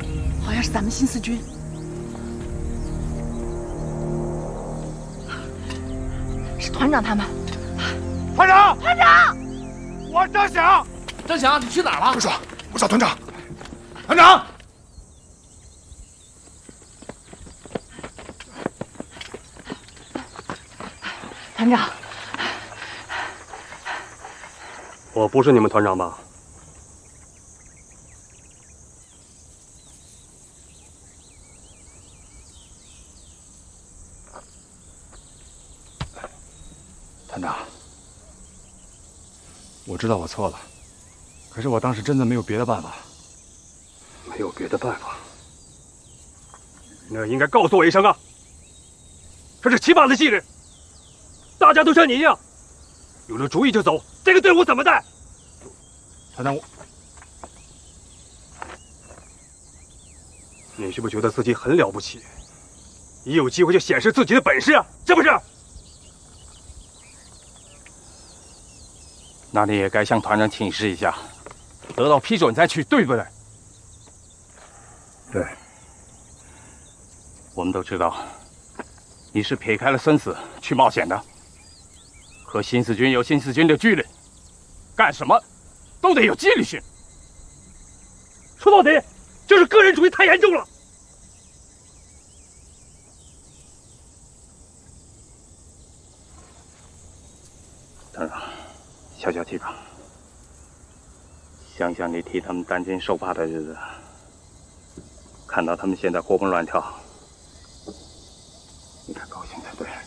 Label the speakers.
Speaker 1: 好像是咱们新四军。是团长他们。
Speaker 2: 团长！
Speaker 1: 团长！
Speaker 2: 我张翔。
Speaker 3: 张翔，你去哪儿了？
Speaker 2: 我找团长。团长！
Speaker 1: 团长，
Speaker 4: 我不是你们团长吧？
Speaker 2: 团长，我知道我错了，可是我当时真的没有别的办法。
Speaker 4: 没有别的办法，那应该告诉我一声啊！这是起码的纪律，大家都像你一样，有了主意就走，这个队伍怎么带？
Speaker 2: 团长，
Speaker 4: 你是不是觉得自己很了不起？一有机会就显示自己的本事啊，是不是？
Speaker 3: 那你也该向团长请示一下，得到批准再去，对不对？
Speaker 4: 对。
Speaker 3: 我们都知道，你是撇开了生死去冒险的，和新四军有新四军的纪律，干什么都得有纪律性。
Speaker 4: 说到底，就是个人主义太严重了。
Speaker 3: 团长，消消气吧。想想你替他们担惊受怕的日子，看到他们现在活蹦乱跳，应该高兴才对。